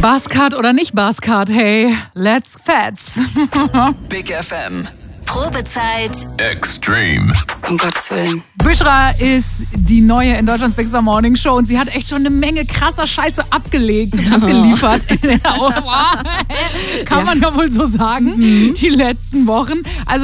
Buzzcut oder nicht Buzzcut, hey, let's fetz. Big FM. Probezeit Extreme. Um Gottes Willen. Büschra ist die neue in Deutschlands Big Star Morning Show und sie hat echt schon eine Menge krasser Scheiße abgelegt und abgeliefert. Kann man ja wohl so sagen, die letzten Wochen. Also